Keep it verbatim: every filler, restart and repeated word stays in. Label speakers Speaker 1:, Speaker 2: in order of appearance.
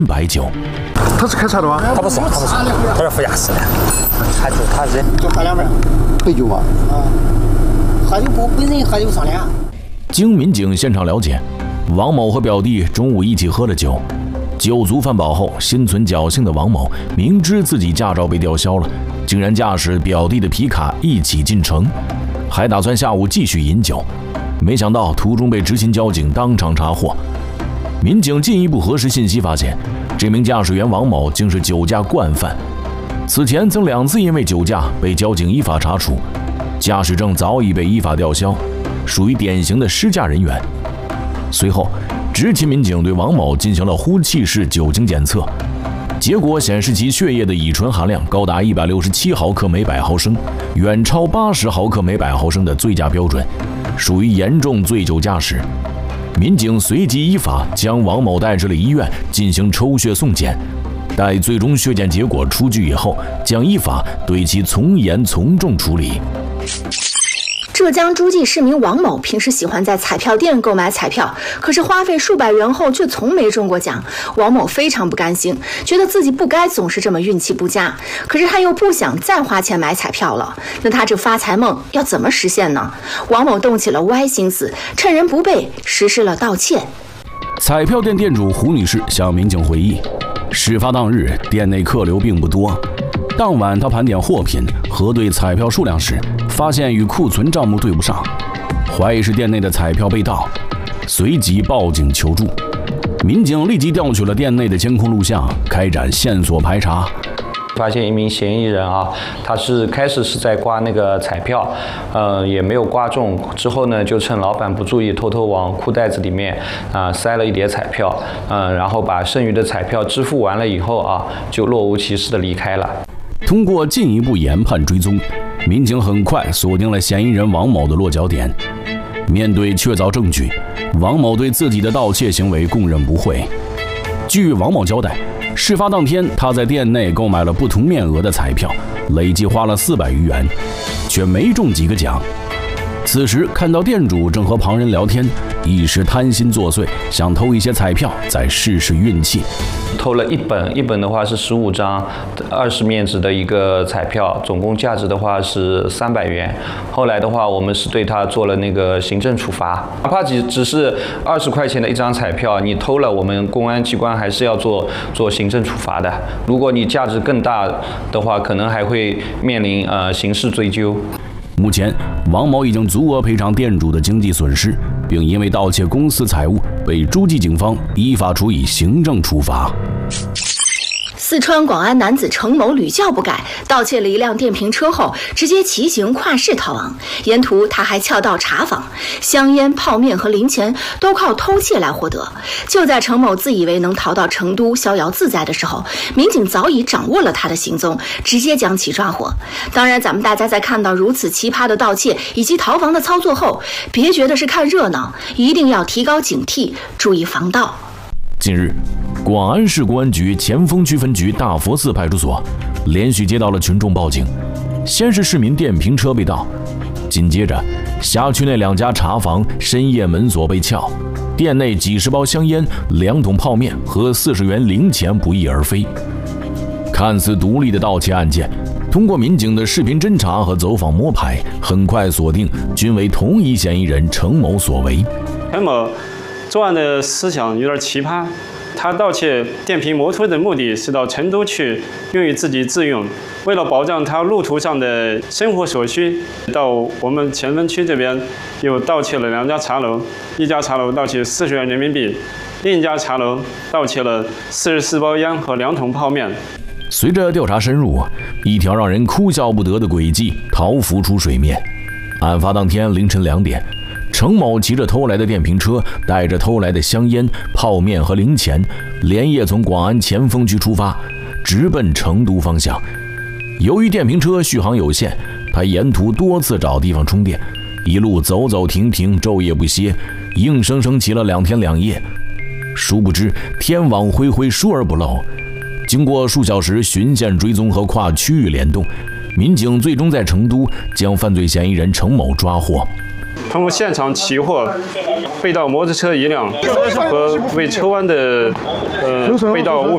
Speaker 1: 白酒。
Speaker 2: 他是开车的吗？
Speaker 3: 他不是，他不是，他是副驾驶的。他就他人
Speaker 4: 就喝两杯
Speaker 2: 陪酒嘛。
Speaker 4: 啊，喝酒不本人喝酒商量。
Speaker 1: 经民警现场了解，王某和表弟中午一起喝了酒，酒足饭饱后，心存侥幸的王某明知自己驾照被吊销了，竟然驾驶表弟的皮卡一起进城，还打算下午继续饮酒。没想到途中被执勤交警当场查获。民警进一步核实信息，发现这名驾驶员王某竟是酒驾惯犯，此前曾两次因为酒驾被交警依法查处，驾驶证早已被依法吊销，属于典型的失驾人员。随后，执勤民警对王某进行了呼气式酒精检测，结果显示其血液的乙醇含量高达一百六十七毫克每百毫升，远超八十毫克每百毫升的醉驾标准，属于严重醉酒驾驶。民警随即依法将王某带至了医院进行抽血送检，待最终血检结果出具以后，将依法对其从严从重处理。
Speaker 5: 浙江诸暨市民王某平时喜欢在彩票店购买彩票，可是花费数百元后却从没中过奖。王某非常不甘心，觉得自己不该总是这么运气不佳，可是他又不想再花钱买彩票了。那他这发财梦要怎么实现呢？王某动起了歪心思，趁人不备实施了盗窃。
Speaker 1: 彩票店店主胡女士向民警回忆，事发当日店内客流并不多，当晚她盘点货品，核对彩票数量时，发现与库存账目对不上，怀疑是店内的彩票被盗，随即报警求助。民警立即调取了店内的监控录像，开展线索排查。
Speaker 6: 发现一名嫌疑人啊，他是开始是在刮那个彩票，呃，也没有刮中。之后呢，就趁老板不注意，偷偷往裤袋子里面啊、呃、塞了一叠彩票，嗯、呃，然后把剩余的彩票支付完了以后啊，就若无其事的离开了。
Speaker 1: 通过进一步研判追踪，民警很快锁定了嫌疑人王某的落脚点。面对确凿证据，王某对自己的盗窃行为供认不讳。据王某交代，事发当天他在店内购买了不同面额的彩票，累计花了四百余元，却没中几个奖。此时看到店主正和旁人聊天，一时贪心作祟，想偷一些彩票再试试运气。
Speaker 6: 偷了一本，一本的话是十五张，二十面值的一个彩票，总共价值的话是三百元。后来的话，我们是对他做了那个行政处罚，哪怕只只是二十块钱的一张彩票，你偷了，我们公安机关还是要做做行政处罚的。如果你价值更大的话，可能还会面临呃刑事追究。
Speaker 1: 目前，王某已经足额赔偿店主的经济损失，并因为盗窃公司财物被诸暨警方依法处以行政处罚。
Speaker 5: 四川广安男子程某屡教不改，盗窃了一辆电瓶车后，直接骑行跨市逃亡。沿途他还撬盗茶坊，香烟、泡面和零钱都靠偷窃来获得。就在程某自以为能逃到成都逍遥自在的时候，民警早已掌握了他的行踪，直接将其抓获。当然，咱们大家在看到如此奇葩的盗窃以及逃亡的操作后，别觉得是看热闹，一定要提高警惕，注意防盗。
Speaker 1: 近日，广安市公安局前锋区分局大佛寺派出所连续接到了群众报警，先是市民电瓶车被盗，紧接着辖区内两家茶房深夜门锁被撬，店内几十包香烟、两桶泡面和四十元零钱不翼而飞。看似独立的盗窃案件，通过民警的视频侦查和走访摸排，很快锁定均为同一嫌疑人程某所为。
Speaker 7: 程某作案的思想有点奇葩，他盗窃电瓶摩托的目的是到成都去用于自己自用，为了保障他路途上的生活所需，到我们前锋区这边又盗窃了两家茶楼，一家茶楼盗窃四十元人民币，另一家茶楼盗窃了四十四包烟和两桶泡面。
Speaker 1: 随着调查深入，一条让人哭笑不得的诡计逃浮出水面。案发当天凌晨两点，程某骑着偷来的电瓶车，带着偷来的香烟、泡面和零钱，连夜从广安前锋区出发，直奔成都方向。由于电瓶车续航有限，他沿途多次找地方充电，一路走走停停，昼夜不歇，硬生生骑了两天两夜。殊不知天网恢恢，疏而不漏。经过数小时循线追踪和跨区域联动，民警最终在成都将犯罪嫌疑人程某抓获。
Speaker 7: 通过现场起获被盗摩托车一辆和未抽完的呃被盗物